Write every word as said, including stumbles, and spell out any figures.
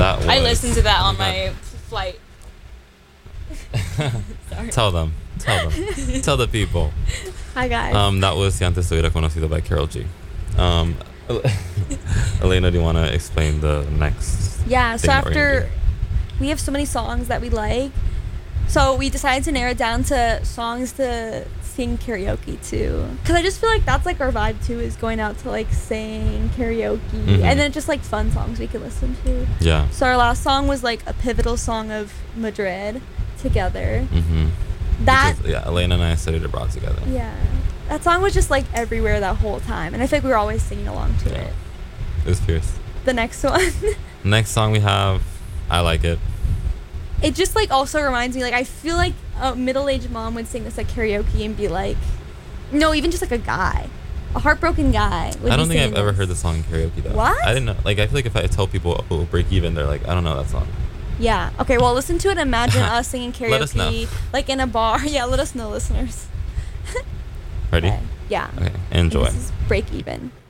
That was, I listened to that on oh my my flight. Sorry. Tell them. Tell them. Tell the people. Hi guys. Um, that was Si Antes Te Hubiera Conocido by Karol G. Um, Elena, do you want to explain the next? Yeah, so thing that we're gonna after we have so many songs that we like, so we decided to narrow it down to songs to sing karaoke to. Because I just feel like that's like our vibe too, is going out to like sing karaoke. Mhm. And then just like fun songs we could listen to. do? Yeah. So our last song was like a pivotal song of Madrid, Together. Mm-hmm. That, Because, yeah, Elena and I studied abroad together. yeah. That song was just like everywhere that whole time. And I feel like we were always singing along to Yeah. it. It was fierce. The next one. Next song we have, I Like It. It just like also reminds me, like I feel like a middle-aged mom would sing this at karaoke and be like, no, even just like a guy, a heartbroken guy. Would I don't be think I've singing ever this. heard the song in karaoke though. What? I didn't know. Like I feel like if I tell people, oh, break even, they're like, I don't know that song. Yeah. Okay. Well, listen to it. Imagine us singing karaoke, Let us know. like in a bar. Yeah. Let us know, listeners. Ready? Okay. Yeah. Okay. Enjoy. This is Break Even.